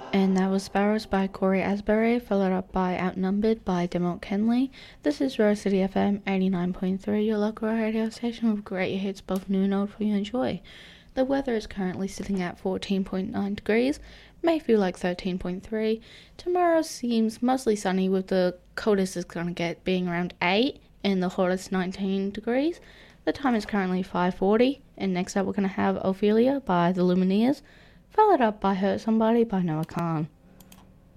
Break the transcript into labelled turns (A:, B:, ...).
A: And that was Sparrows by Corey Asbury, followed up by Outnumbered by Demont Kenley. This is Rose City FM 89.3, your local radio station with great hits both new and old for you to enjoy. The weather is currently sitting at 14.9 degrees, may feel like 13.3. Tomorrow seems mostly sunny with the coldest it's going to get being around 8 and the hottest 19 degrees. The time is currently 5:40, and next up we're going to have Ophelia by the Lumineers, followed up by Hurt Somebody by Noah Khan.